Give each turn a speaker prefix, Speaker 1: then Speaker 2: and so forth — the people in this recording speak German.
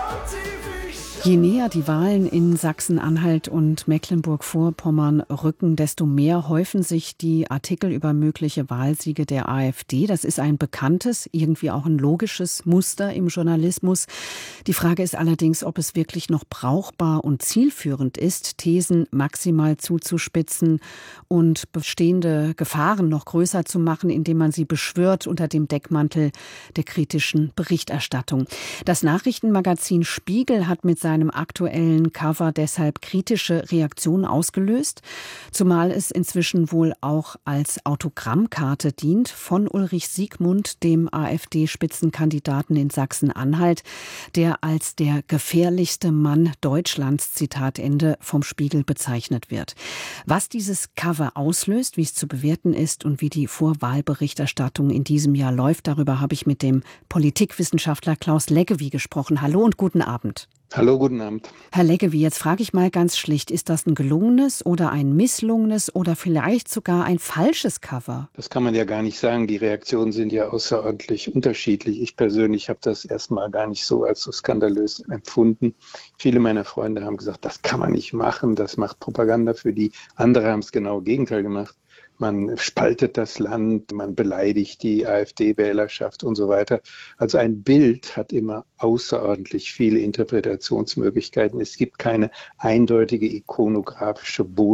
Speaker 1: Je näher die Wahlen in Sachsen-Anhalt und Mecklenburg-Vorpommern rücken, desto mehr häufen sich die Artikel über mögliche Wahlsiege der AfD. Das ist ein bekanntes, irgendwie auch ein logisches Muster im Journalismus. Die Frage ist allerdings, ob es wirklich noch brauchbar und zielführend ist, Thesen maximal zuzuspitzen und bestehende Gefahren noch größer zu machen, indem man sie beschwört unter dem Deckmantel der kritischen Berichterstattung. Das Nachrichtenmagazin Spiegel hat mit seinem aktuellen Cover deshalb kritische Reaktionen ausgelöst, zumal es inzwischen wohl auch als Autogrammkarte dient von Ulrich Siegmund, dem AfD-Spitzenkandidaten in Sachsen-Anhalt, der als der gefährlichste Mann Deutschlands, Zitat Ende, vom Spiegel bezeichnet wird. Was dieses Cover auslöst, wie es zu bewerten ist und wie die Vorwahlberichterstattung in diesem Jahr läuft, darüber habe ich mit dem Politikwissenschaftler Klaus Leggevi gesprochen. Hallo und guten Abend.
Speaker 2: Hallo, guten Abend.
Speaker 1: Herr Leggevi, jetzt frage ich mal ganz schlicht, ist das ein gelungenes oder ein misslungenes oder vielleicht sogar ein falsches Cover?
Speaker 2: Das kann man ja gar nicht sagen. Die Reaktionen sind ja außerordentlich unterschiedlich. Ich persönlich habe das erstmal gar nicht so als so skandalös empfunden. Viele meiner Freunde haben gesagt, das kann man nicht machen, das macht Propaganda für die. Andere haben es genau Gegenteil gemacht. Man spaltet das Land, man beleidigt die AfD-Wählerschaft und so weiter. Also ein Bild hat immer außerordentlich viele Interpretationsmöglichkeiten. Es gibt keine eindeutige ikonografische Botschaft.